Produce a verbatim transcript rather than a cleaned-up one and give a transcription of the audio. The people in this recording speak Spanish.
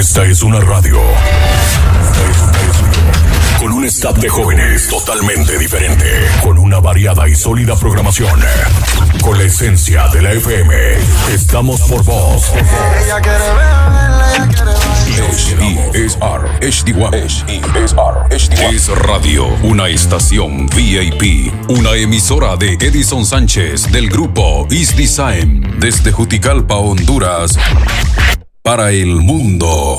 Esta es una radio. Esta es una radio. Con un staff de jóvenes totalmente diferente. Con una variada y sólida programación. Con la esencia de la F M. Estamos por vos. Ella quiere verla, ella quiere verla. H D S R H D uno H D S R H D uno Es Radio, una estación V I P, una emisora de Edison Sánchez del grupo Is Design desde Juticalpa, Honduras, para el mundo.